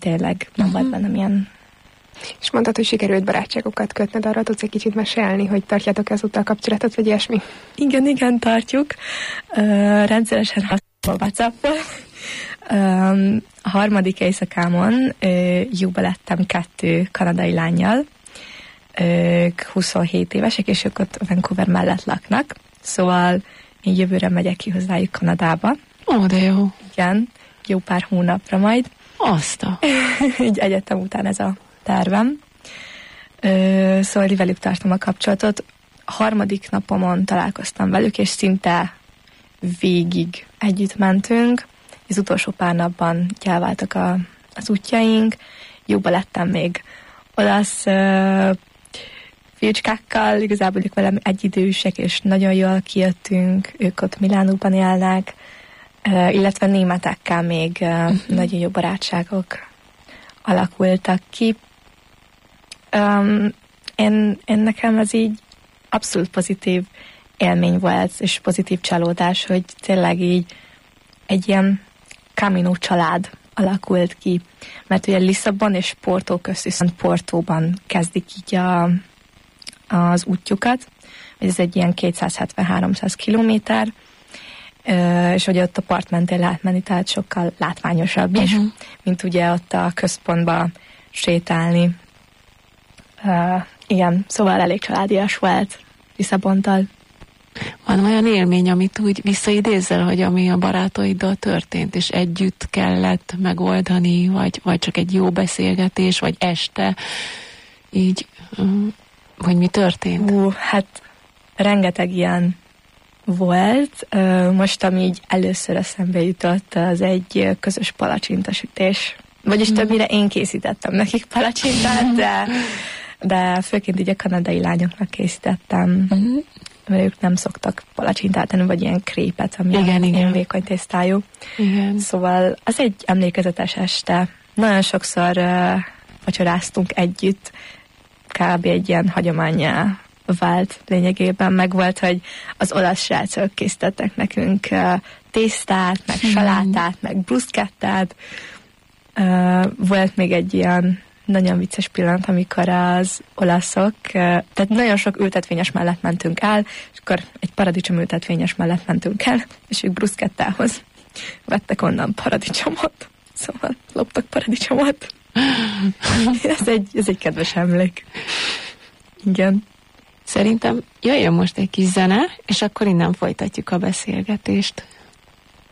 tényleg nem volt bennem ilyen. És mondtad, hogy sikerült barátságokat kötned, arra tudsz egy kicsit mesélni, hogy tartjátok ezúttal kapcsolatot, vagy ilyesmi? Igen, tartjuk. Rendszeresen használom WhatsAppot. A harmadik éjszakámon jóba lettem 2 kanadai lánnyal. Ők 27 évesek, és ők ott Vancouver mellett laknak. Szóval én jövőre megyek ki hozzájuk Kanadába. Ó, de jó. Igen, jó pár hónapra majd. Így egyetem után ez a tervem. Szóval velük tartom a kapcsolatot. A harmadik napomon találkoztam velük, és szinte végig együtt mentünk. Az utolsó pár napban elváltak az útjaink. Jóba lettem még olasz fiúcskákkal, igazából ők velem egyidősek, és nagyon jól kijöttünk. Ők ott Milánóban élnek, illetve németekkel még nagyon jó barátságok alakultak ki. Én nekem ez így abszolút pozitív élmény volt, és pozitív csalódás, hogy tényleg így egy ilyen Camino család alakult ki. Mert ugye Lisszabon és Porto közt, viszont Portóban kezdik így az útjukat. Ez egy ilyen 270-300 kilométer, és ugye ott a part mentén lehet menni, tehát sokkal látványosabb is, mint ugye ott a központba sétálni. Igen, szóval elég családias volt Lisszabontól. Van olyan élmény, amit úgy visszaidézzel, hogy ami a barátaiddal történt, és együtt kellett megoldani, vagy csak egy jó beszélgetés, vagy este, így, hogy mi történt? Hát rengeteg ilyen volt. Most, ami így először eszembe jutott, az egy közös palacsintasütés. Vagyis többnyire én készítettem nekik palacsintát, de főként így a kanadai lányoknak készítettem, mert ők nem szoktak palacsintát tenni, vagy ilyen krépet, ami ilyen vékony tésztájú. Igen. Szóval az egy emlékezetes este. Nagyon sokszor vacsoráztunk együtt, kb. Egy ilyen hagyománnyá vált lényegében, meg volt, hogy az olasz srácok készítettek nekünk tésztát, meg salátát, meg bruszkettát. Volt még egy ilyen nagyon vicces pillanat, amikor az olaszok, tehát nagyon sok ültetvényes mellett mentünk el, és akkor egy paradicsom ültetvényes mellett mentünk el, és ők bruszkettához vettek onnan paradicsomot. Szóval loptak paradicsomot. Ez egy kedves emlék. Igen. Szerintem jöjjön most egy kis zene, és akkor innen folytatjuk a beszélgetést.